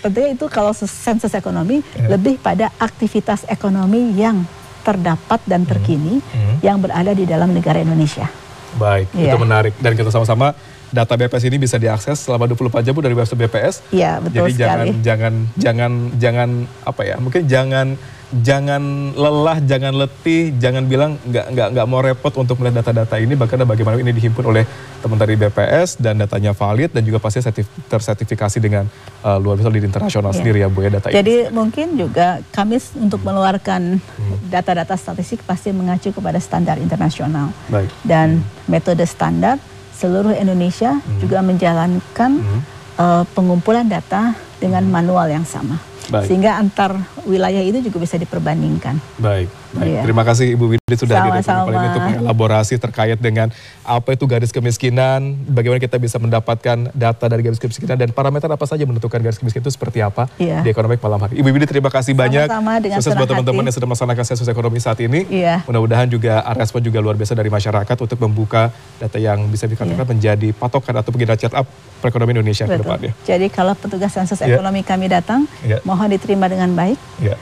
tentunya itu kalau sensus ekonomi lebih pada aktivitas ekonomi yang terdapat dan terkini yang berada di dalam negara Indonesia. Baik, itu menarik. Dan kita sama-sama data BPS ini bisa diakses selama 24 jam dari website BPS. Iya, betul sekali. Jadi jangan apa ya? Mungkin jangan lelah, jangan letih, jangan bilang nggak mau repot untuk melihat data-data ini. Bahkan bagaimana ini dihimpun oleh teman dari BPS dan datanya valid dan juga pasti tersertifikasi dengan luar biasa di internasional sendiri ya Bu ya data ini. Jadi mungkin juga kami untuk mengeluarkan data-data statistik pasti mengacu kepada standar internasional. Baik. Dan metode standar seluruh Indonesia juga menjalankan pengumpulan data dengan manual yang sama. Baik. Sehingga antar wilayah itu juga bisa diperbandingkan. Baik. Terima kasih Ibu Widhi sudah hadir untuk mengelaborasi terkait dengan apa itu garis kemiskinan, bagaimana kita bisa mendapatkan data dari garis kemiskinan dan parameter apa saja menentukan garis kemiskinan itu seperti apa di Ekonomik malam hari. Ibu Widhi terima kasih banyak. Sukses buat teman-teman yang sedang melaksanakan sensus ekonomi saat ini. Mudah-mudahan juga respon juga luar biasa dari masyarakat untuk membuka data yang bisa dikatakan menjadi patokan atau penginderaan up perekonomian Indonesia ke depannya. Jadi kalau petugas sensus ekonomi kami datang, mohon diterima dengan baik.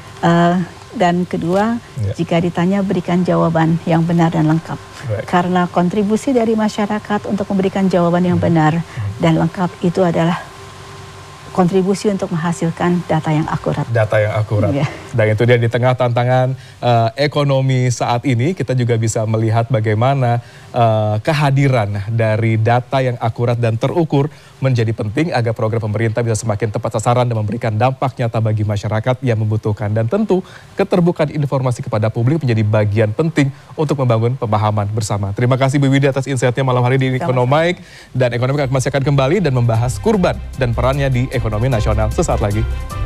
Dan kedua, jika ditanya berikan jawaban yang benar dan lengkap. Karena kontribusi dari masyarakat untuk memberikan jawaban yang benar dan lengkap itu adalah kontribusi untuk menghasilkan data yang akurat. Data yang akurat. Dan itu dia di tengah tantangan ekonomi saat ini, kita juga bisa melihat bagaimana kehadiran dari data yang akurat dan terukur menjadi penting agar program pemerintah bisa semakin tepat sasaran dan memberikan dampak nyata bagi masyarakat yang membutuhkan. Dan tentu keterbukaan informasi kepada publik menjadi bagian penting untuk membangun pemahaman bersama. Terima kasih Bu Widhi atas insight-nya malam hari di Ekonomik. Dan Ekonomik masih akan kembali dan membahas kurban dan perannya di ekonomi nasional sesaat lagi.